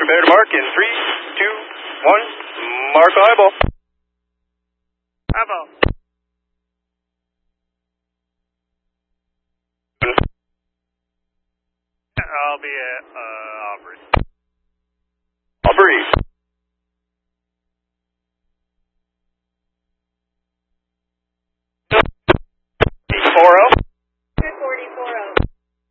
prepare to mark in 3, 2, 1. Mark eyeball. Eyeball. I'll be at